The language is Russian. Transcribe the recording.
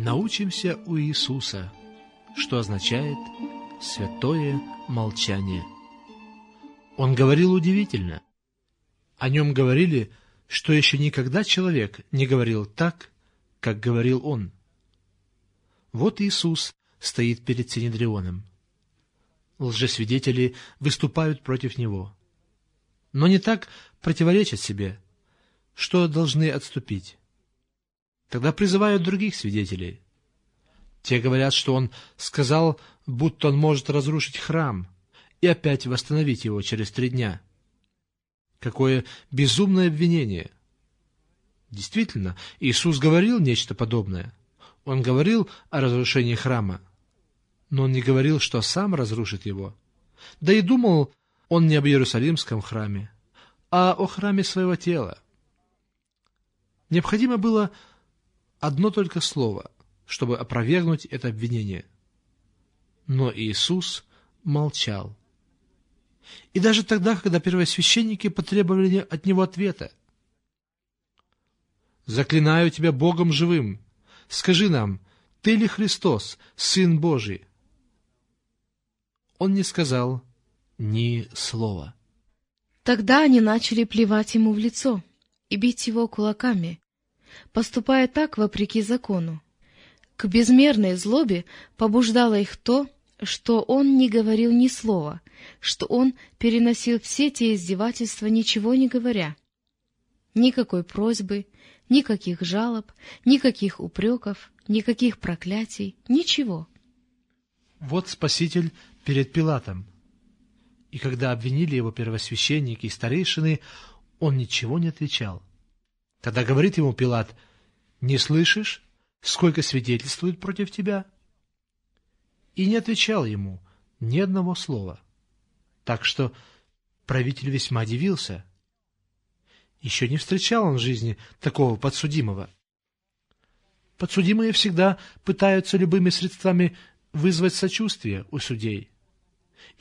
Научимся у Иисуса, что означает святое молчание. Он говорил удивительно. О нем говорили, что еще никогда человек не говорил так, как говорил он. Вот Иисус стоит перед Синедрионом. Лжесвидетели выступают против Него, но не так противоречат себе, что должны отступить. Тогда призывают других свидетелей. Те говорят, что Он сказал, будто Он может разрушить храм и опять восстановить его через 3 дня. Какое безумное обвинение! Действительно, Иисус говорил нечто подобное. Он говорил о разрушении храма, но Он не говорил, что Сам разрушит его. Да и думал Он не об Иерусалимском храме, а о храме своего тела. Необходимо было одно только слово, чтобы опровергнуть это обвинение. Но Иисус молчал. И даже тогда, когда первосвященники потребовали от Него ответа. «Заклинаю Тебя Богом живым, скажи нам, Ты ли Христос, Сын Божий?» Он не сказал ни слова. Тогда они начали плевать Ему в лицо и бить Его кулаками, поступая так вопреки закону. К безмерной злобе побуждало их то, что Он не говорил ни слова, что Он переносил все те издевательства, ничего не говоря. Никакой просьбы, никаких жалоб, никаких упреков, никаких проклятий, ничего. Вот Спаситель перед Пилатом. И когда обвинили Его первосвященники и старейшины, Он ничего не отвечал. Тогда говорит Ему Пилат: «Не слышишь, сколько свидетельствуют против Тебя?» И не отвечал Ему ни одного слова. Так что правитель весьма удивился. Еще не встречал он в жизни такого подсудимого. Подсудимые всегда пытаются любыми средствами вызвать сочувствие у судей.